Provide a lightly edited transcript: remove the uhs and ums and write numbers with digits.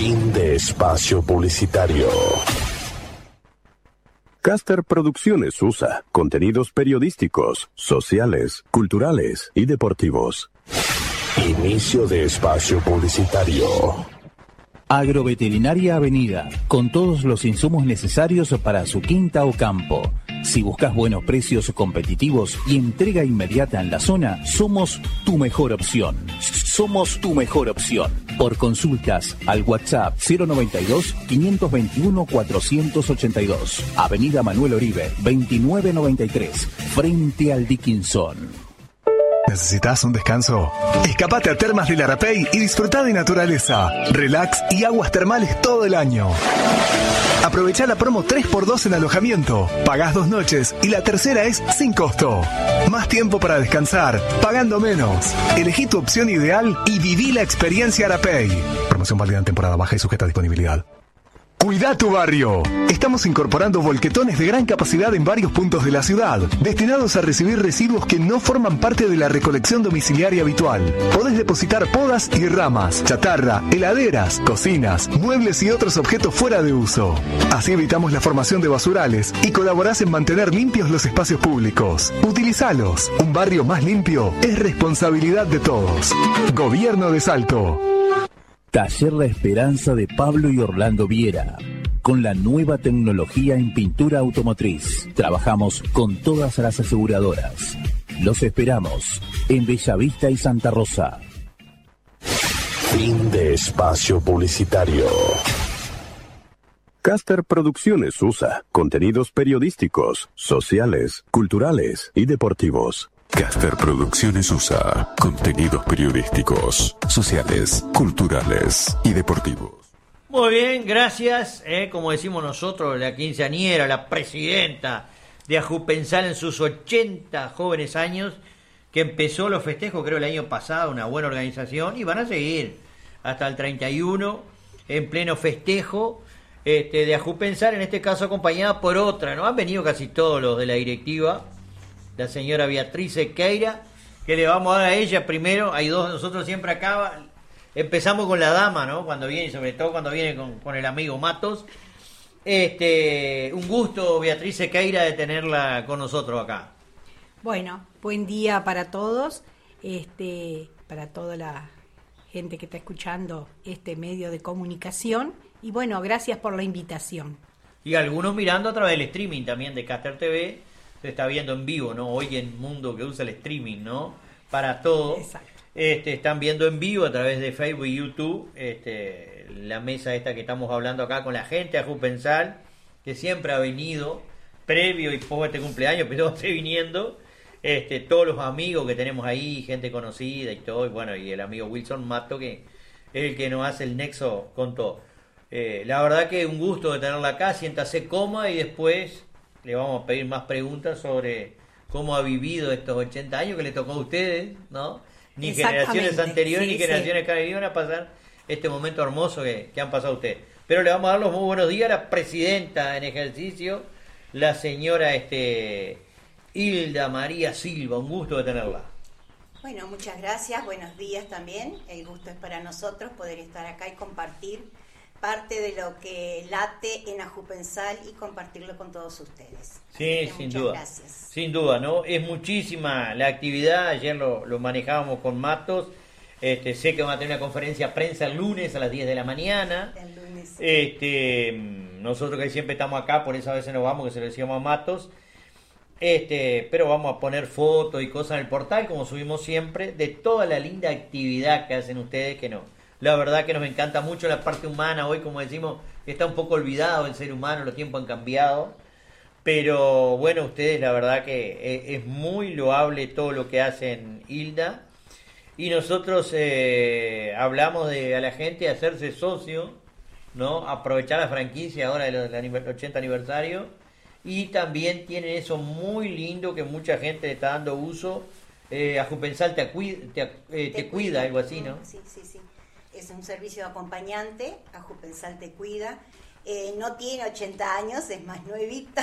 Fin de espacio publicitario. Caster Producciones USA. Contenidos periodísticos, sociales, culturales y deportivos. Inicio de espacio publicitario. Agroveterinaria Avenida, con todos los insumos necesarios para su quinta o campo. Si buscas buenos precios competitivos y entrega inmediata en la zona, somos tu mejor opción. Somos tu mejor opción. Por consultas al WhatsApp 092-521-482. Avenida Manuel Oribe, 2993, frente al Dickinson. ¿Necesitas un descanso? Escapate a Termas del Arapey y disfruta de naturaleza, relax y aguas termales todo el año. Aprovecha la promo 3x2 en alojamiento. Pagás 2 noches y la tercera es sin costo. Más tiempo para descansar, pagando menos. Elegí tu opción ideal y viví la experiencia Arapey. Promoción válida en temporada baja y sujeta a disponibilidad. Cuida tu barrio. Estamos incorporando volquetones de gran capacidad en varios puntos de la ciudad, destinados a recibir residuos que no forman parte de la recolección domiciliaria habitual. Podés depositar podas y ramas, chatarra, heladeras, cocinas, muebles y otros objetos fuera de uso. Así evitamos la formación de basurales y colaborás en mantener limpios los espacios públicos. Utilizalos. Un barrio más limpio es responsabilidad de todos. Gobierno de Salto. Taller La Esperanza de Pablo y Orlando Viera. Con la nueva tecnología en pintura automotriz, trabajamos con todas las aseguradoras. Los esperamos en Bellavista y Santa Rosa. Fin de espacio publicitario. Caster Producciones USA. Contenidos periodísticos, sociales, culturales y deportivos. Caster Producciones USA. Contenidos periodísticos, sociales, culturales y deportivos. Muy bien, gracias. Como decimos nosotros, la quinceañera, la presidenta de Ajupensal en sus 80 jóvenes años, que empezó los festejos creo el año pasado, una buena organización, y van a seguir hasta el 31 en pleno festejo de Ajupensal, en este caso acompañada por otra, ¿no? Han venido casi todos los de la directiva, la señora Beatriz Sequeira, que le vamos a dar a ella primero. Hay dos de nosotros siempre acá. Empezamos con la dama, ¿no? Cuando viene, sobre todo cuando viene con el amigo Matos. Un gusto, Beatriz Sequeira, de tenerla con nosotros acá. Bueno, buen día para todos, para toda la gente que está escuchando este medio de comunicación. Y bueno, gracias por la invitación. Y algunos mirando a través del streaming también de Caster TV. Se está viendo en vivo, ¿no? Hoy en mundo que usa el streaming, ¿no? Para todo. Exacto. Están viendo en vivo a través de Facebook y YouTube la mesa esta que estamos hablando acá con la gente de Ajupensal, que siempre ha venido previo y post este cumpleaños, pero esté viniendo. Todos los amigos que tenemos ahí, gente conocida y todo, y bueno, y el amigo Wilson Mato, que es el que nos hace el nexo con todo. La verdad que un gusto de tenerla acá. Siéntase cómoda y después le vamos a pedir más preguntas sobre cómo ha vivido estos 80 años que le tocó a ustedes, ¿no? Ni generaciones anteriores, ni generaciones que iban a pasar este momento hermoso que han pasado ustedes. Pero le vamos a dar los muy buenos días a la presidenta en ejercicio, la señora Hilda María Silva. Un gusto de tenerla. Bueno, muchas gracias, buenos días también. El gusto es para nosotros poder estar acá y compartir parte de lo que late en Ajupensal y compartirlo con todos ustedes. Sí, sin duda. Gracias. Sin duda, ¿no? Es muchísima la actividad. Ayer lo manejábamos con Matos. Sé que van a tener una conferencia de prensa el lunes a las 10 de la mañana. El lunes. Nosotros que siempre estamos acá, por eso a veces nos vamos, que se lo decíamos a Matos. Pero vamos a poner fotos y cosas en el portal, como subimos siempre, de toda la linda actividad que hacen ustedes, que no. La verdad que nos encanta mucho la parte humana. Hoy, como decimos, está un poco olvidado el ser humano, los tiempos han cambiado. Pero bueno, ustedes, la verdad que es muy loable todo lo que hacen, Hilda. Y nosotros hablamos a la gente de hacerse socio, ¿no? Aprovechar la franquicia ahora del 80 aniversario. Y también tienen eso muy lindo que mucha gente le está dando uso. Ajupensal te cuida, algo así, ¿no? Sí. Es un servicio de acompañante, Ajupensal te cuida. No tiene 80 años, es más nuevita.